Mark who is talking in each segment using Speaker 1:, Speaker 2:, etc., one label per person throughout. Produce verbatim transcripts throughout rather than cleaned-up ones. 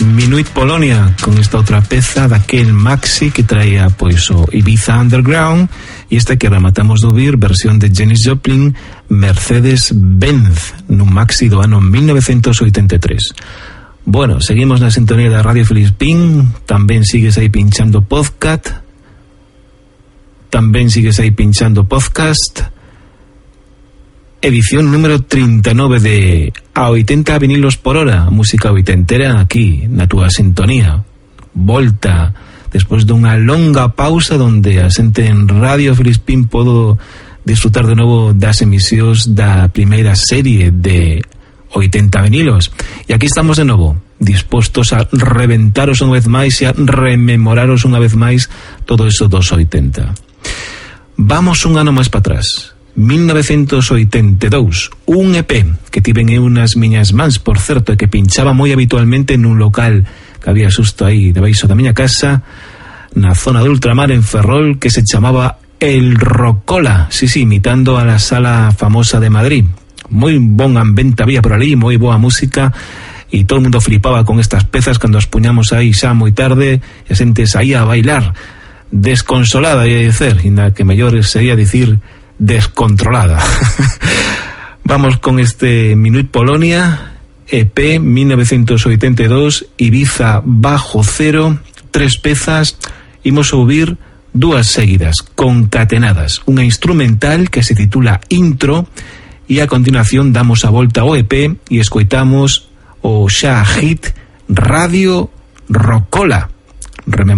Speaker 1: Minuit Polonia con esta outra peza daquel maxi que traía pois o Ibiza Underground, e esta que rematamos de ouvir, versión de Janis Joplin, Mercedes-Benz, nun maxi do ano mil novecientos oitenta e tres. Bueno, seguimos na sintonía da Radio Filispín, tamén sigues aí pinchando podcast, tamén sigues aí pinchando podcast, edición número treinta e nove de A oitenta vinilos por hora, música oitentera aquí na túa sintonía. Volta despois dunha longa pausa donde a xente en Radio Filispín podo disfrutar de novo das emisións da primeira serie de oitenta vinilos. E aquí estamos de novo, dispostos a reventaros unha vez máis e a rememoraros unha vez máis todo eso dos oitenta. Vamos un ano máis para atrás, mil novecientos oitenta e dous, un E P que tiven eu nas miñas mans, por certo, e que pinchaba moi habitualmente nun local que había xusto aí debaixo da miña casa, na zona de ultramar en Ferrol, que se chamaba El Rocola, sí, sí, imitando a la sala famosa de Madrid. Moi bon ambiente había por ali, moi boa música, e todo o mundo flipaba con estas pezas cando as puñamos aí xa moi tarde e a xente saía a bailar desconsolada, ia dicer, inda que mellor sería dicir descontrolada. Vamos con este Minuit Polonia, E P mil novecientos oitenta e dous, Ibiza bajo cero, tres pezas, imos ouvir dúas seguidas, concatenadas, unha instrumental que se titula Intro, e a continuación damos a volta ao E P e escoitamos o xa hit Radio Rocola.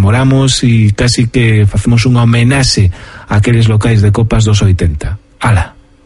Speaker 1: Rememoramos e casi que facemos unha homenaxe a aqueles locais de copas dos oitenta. Ala.